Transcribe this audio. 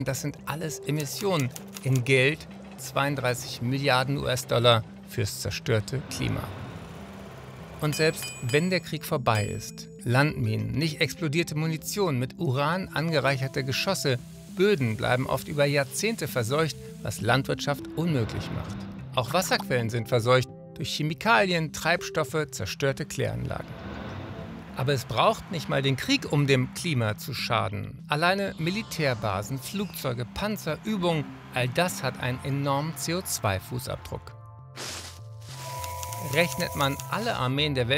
Das sind alles Emissionen. In Geld 32 Milliarden US-Dollar fürs zerstörte Klima. Und selbst wenn der Krieg vorbei ist, Landminen, nicht explodierte Munition, mit Uran angereicherte Geschosse, Böden bleiben oft über Jahrzehnte verseucht, was Landwirtschaft unmöglich macht. Auch Wasserquellen sind verseucht durch Chemikalien, Treibstoffe, zerstörte Kläranlagen. Aber es braucht nicht mal den Krieg, um dem Klima zu schaden. Alleine Militärbasen, Flugzeuge, Panzer, Übungen, all das hat einen enormen CO2-Fußabdruck. Rechnet man alle Armeen der Welt